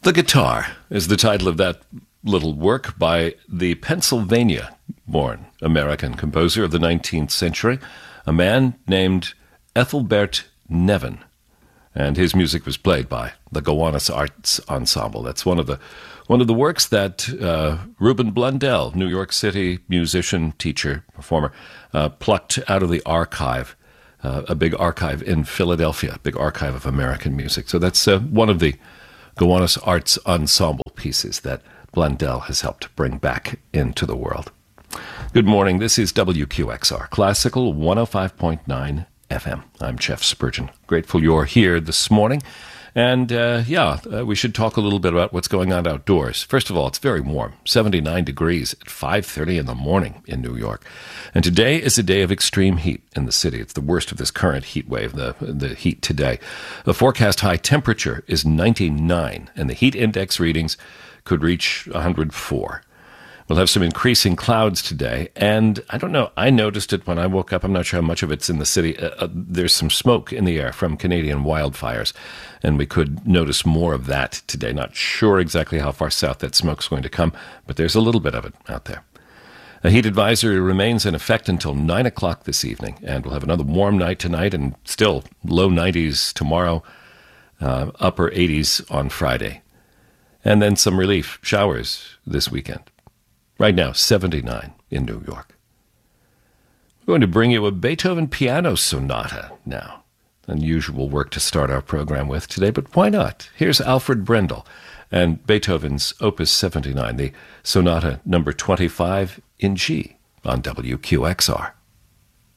The Guitar is the title of that little work by the Pennsylvania-born American composer of the 19th century, a man named Ethelbert Nevin. And his music was played by the Gowanus Arts Ensemble. That's one of the works that Reuben Blundell, New York City musician, teacher, performer, plucked out of the archive, a big archive in Philadelphia, a big archive of American music. So that's one of the Gowanus Arts Ensemble pieces that Blundell has helped bring back into the world. Good morning. This is WQXR, Classical 105.9 FM. I'm Jeff Spurgeon. Grateful you're here this morning. And we should talk a little bit about what's going on outdoors. First of all, it's very warm, 79 degrees at 5:30 in the morning in New York. And today is a day of extreme heat in the city. It's the worst of this current heat wave, the heat today. The forecast high temperature is 99, and the heat index readings could reach 104. We'll have some increasing clouds today, and I don't know, I noticed it when I woke up. I'm not sure how much of it's in the city. There's some smoke in the air from Canadian wildfires, and we could notice more of that today. Not sure exactly how far south that smoke's going to come, but there's a little bit of it out there. A heat advisory remains in effect until 9 o'clock this evening, and we'll have another warm night tonight and still low 90s tomorrow, upper 80s on Friday. And then some relief showers this weekend. Right now, 79 in New York. We're going to bring you a Beethoven piano sonata now. Unusual work to start our program with today, but why not? Here's Alfred Brendel and Beethoven's Opus 79, the sonata number 25 in G on WQXR.